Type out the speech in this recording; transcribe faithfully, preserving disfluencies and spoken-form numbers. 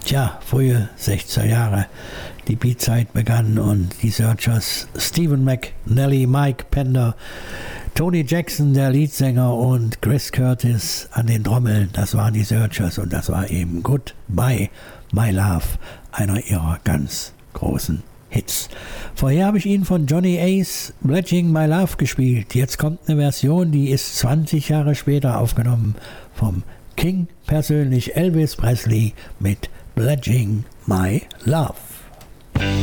Tja, frühe sechziger Jahre. Die Beatzeit begann und die Searchers, Stephen McNally, Mike Pender, Tony Jackson, der Leadsänger, und Chris Curtis an den Trommeln, das waren die Searchers, und das war eben Goodbye My Love, einer ihrer ganz großen Hits. Vorher habe ich Ihnen von Johnny Ace Pledging My Love gespielt. Jetzt kommt eine Version, die ist zwanzig Jahre später aufgenommen, vom King persönlich, Elvis Presley, mit Pledging My Love.